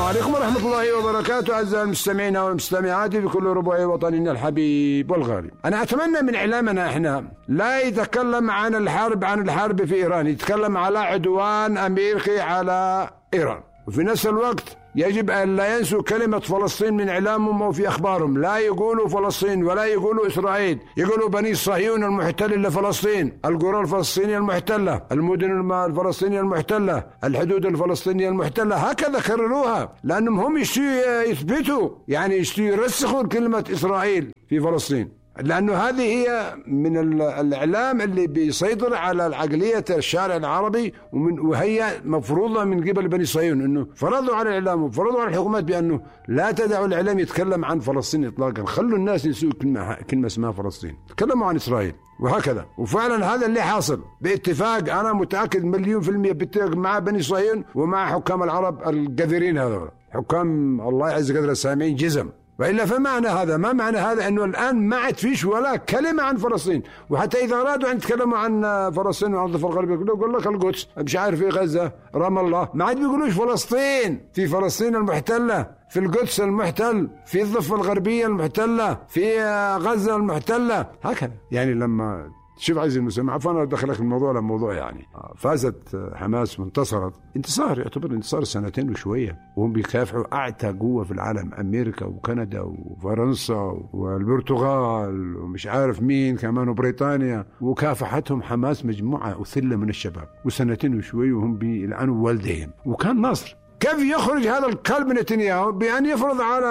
عليكم ورحمة الله وبركاته. أعزائي المستمعين والمستمعات في كل ربوع وطننا الحبيب والغالي، أنا أتمنى من إعلامنا إحنا لا يتكلم عن الحرب في إيران، يتكلم على عدوان أمريكي على إيران، وفي نفس الوقت يجب أن لا ينسوا كلمة فلسطين من إعلامهم وفي أخبارهم. لا يقولوا فلسطين ولا يقولوا إسرائيل، يقولوا بني صهيون المحتل لفلسطين، القرى الفلسطينية المحتلة، المدن الفلسطينية المحتلة، الحدود الفلسطينية المحتلة، هكذا كرروها، لأنهم هم يشتوا يثبتوا، يعني يشتوا يرسخوا كلمة إسرائيل في فلسطين، لأنه هذه هي من الإعلام اللي بيسيطر على العقلية الشارع العربي، وهي مفروضة من قبل بني صهيون، أنه فرضوا على الإعلام وفرضوا على الحكومات بأنه لا تدعوا الإعلام يتكلم عن فلسطين إطلاقا، خلوا الناس ينسوا كلمة اسمها فلسطين، تكلموا عن إسرائيل وهكذا. وفعلا هذا اللي حاصل باتفاق، أنا متأكد 100% باتفاق مع بني صهيون ومع حكام العرب القذرين، هذول حكام الله يعز قدر السامعين جزم. وإلا فمعنى هذا، ما معنى هذا؟ أنه الآن ما عاد فيش ولا كلمة عن فلسطين، وحتى إذا أرادوا أن يتكلموا عن فلسطين وعن الضفة الغربية يقول لك القدس، مش عارف في غزة، رام الله، ما عاد بيقولوش فلسطين، في فلسطين المحتلة، في القدس المحتل، في الضفة الغربية المحتلة، في غزة المحتلة، هكذا. يعني لما شوف عزيزي المستمع، عفوا انا دخلك الموضوع لموضوع، يعني فازت حماس وانتصرت، انتصار يعتبر انتصار سنتين وشويه، وهم بيكافحوا اعتى قوه في العالم، امريكا وكندا وفرنسا والبرتغال ومش عارف مين كمان وبريطانيا، وكافحتهم حماس مجموعه وثله من الشباب، وسنتين وشويه وهم بيلعنوا والديهم، وكان نصر. كيف يخرج هذا الكلب نتنياهو بأن يفرض على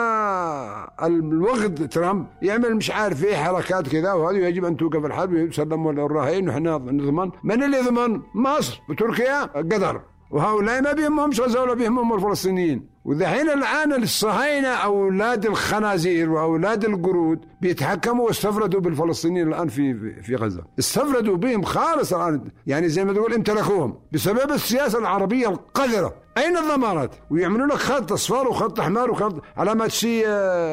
الوغد ترامب يعمل مش عارف ايه حركات كذا، وهذه يجب أن توقف الحرب ويسلموا الرهائن، وحنا نضمن. من اللي يضمن؟ مصر وتركيا قطر، وهؤلاء ما بيهمهمش غزة ولا بيهمهم الفلسطينيين. وذحين الآن الصهاينة أولاد الخنازير وأولاد القرود بيتحكموا واستفردوا بالفلسطينيين الآن في غزة، استفردوا بهم خالص الآن، يعني زي ما تقول امتلكوهم بسبب السياسة العربية القذرة. أين الضمانات؟ ويعملوا لك خط أصفر وخط أحمر وخط علامات شيء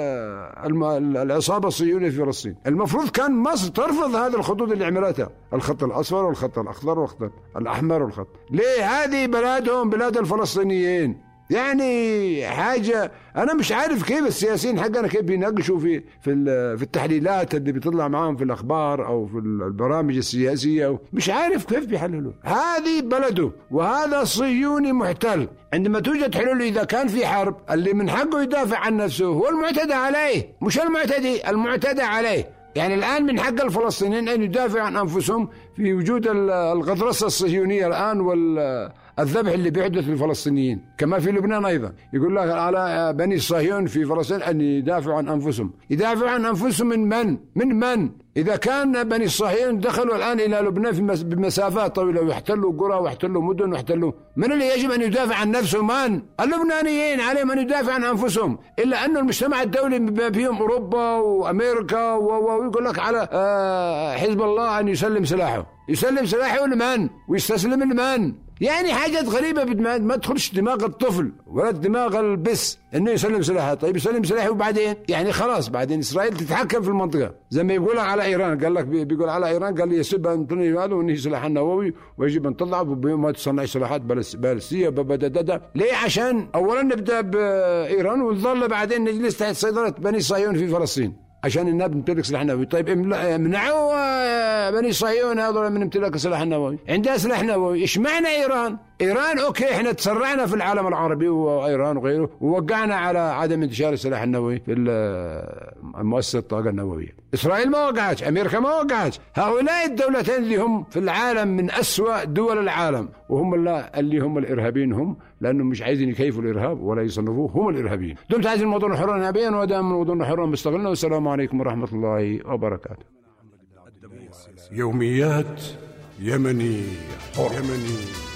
العصابة الصهيونية في فلسطين. المفروض كان مصر ترفض هذه الخطوط اللي عملتها، الخط الأصفر والخط الأخضر والخط الأحمر والخط. ليه؟ هذه بلادهم، بلاد الفلسطينيين. يعني حاجة أنا مش عارف كيف السياسيين حقنا كيف بيناقشوا في التحليلات اللي بيطلع معاهم في الأخبار أو في البرامج السياسية، مش عارف كيف بيحللوا. هذه بلده وهذا صهيوني محتل، عندما توجد حلول إذا كان في حرب اللي من حقه يدافع عن نفسه هو المعتدى عليه، مش المعتدى عليه. يعني الآن من حق الفلسطينيين أن يدافعوا عن أنفسهم في وجود الغطرسة الصهيونية الآن والذبح اللي بيحدث للفلسطينيين، كما في لبنان أيضا. يقول لك على بني الصهيون في فلسطين أن يدافعوا عن أنفسهم. يدافعوا عن أنفسهم من من؟ إذا كان بني الصهيون دخلوا الآن إلى لبنان بمسافات طويلة ويحتلوا قرى ويحتلوا مدن ويحتلوا، من اللي يجب أن يدافع عن نفسه؟ من؟ اللبنانيين، عليهم أن يدافع عن أنفسهم. إلا أن المجتمع الدولي بما فيهم أوروبا وأمريكا ويقول لك على حزب الله أن يسلم سلاحه لمن؟ ويستسلم لمن؟ يعني حاجات غريبة ما تدخلش دماغ الطفل ولا دماغ البس انه يسلم سلاحه. طيب يسلم سلاحه وبعدين يعني خلاص بعدين اسرائيل تتحكم في المنطقة، زي ما يقول على ايران. قال لك بيقول على ايران، قال لي يسب انطوني هذا وانهي سلاح النووي ويجب ان تضعف وما تصنع سلاحات باليستية ليه؟ عشان اولا نبدا بايران ونظل بعدين نجلس تحت سيطرة بني صهيون في فلسطين عشان الناس بتمتلك سلاح نووي. طيب امنعوا بني صهيون هذول من امتلاك السلاح النووي، عندها سلاح نووي. ايش معنى ايران اوكي احنا تسرعنا في العالم العربي وايران وغيره ووقعنا على عدم انتشار السلاح النووي في مؤسسة الطاقة النووية. اسرائيل ما وقعتش، امريكا ما وقعتش. هؤلاء الدولتين اللي هم في العالم من أسوأ دول العالم، وهم اللي هم الارهابيين، هم لانهم مش عايزين يكيفوا الارهاب ولا يصنفوه، هم الارهابيين. دمت عايز الموضوع حرا نهائيا ودائما موضوع حرا مستقلنا. والسلام عليكم ورحمة الله وبركاته. يوميات يمني حر.